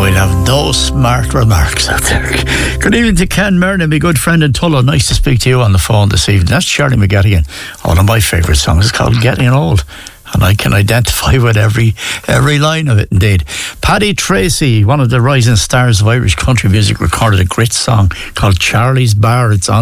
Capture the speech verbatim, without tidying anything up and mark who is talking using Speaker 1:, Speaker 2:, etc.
Speaker 1: we'll have those smart remarks out there. Good evening to Ken Mernon, my good friend in Tullow. Nice to speak to you on the phone this evening. That's Charlie McGettigan. One of my favourite songs. It's called Getting Old, and I can identify with every every line of it, indeed. Paddy Tracy, one of the rising stars of Irish country music, recorded a great song called Charlie's Bar. It's on